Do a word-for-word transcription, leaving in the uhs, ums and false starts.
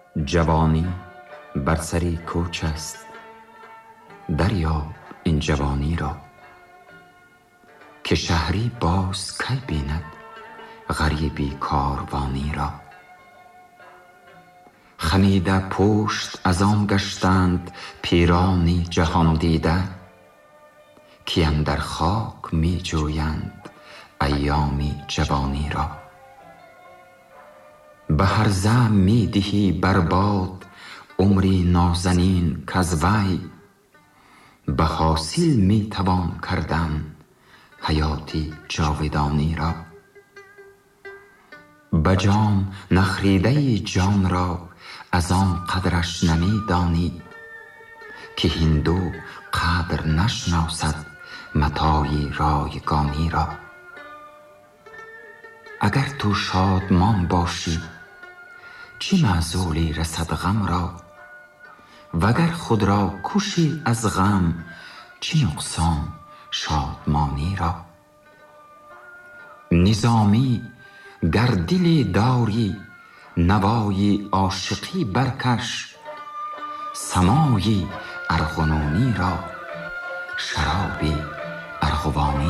جوانی بر سری کوچ است، دریاب این جوانی را، که شهری باز کی بیند غریبی کاروانی را. خمیده پشت از آن گشتند پیرانی جهان دیده، که اندر خاک می جویند ایامی جوانی را. به هرزه می دهی بر باد عمری نازنین کز وی، به حاصل می توان کردن حیاتی جاودانی را. به جان نخریده جان را از آن قدرش نمی دانی، که هندو قدر نشناسد متاع رایگانی را. اگر تو شادمان باشی چه معزولی رسد غم را، وگر خود را کشی از غم چه نقصان شادمانی را. نظامی گر دلی داری نوای عاشقی برکش، سماع ارغنونی را شراب ارغوانی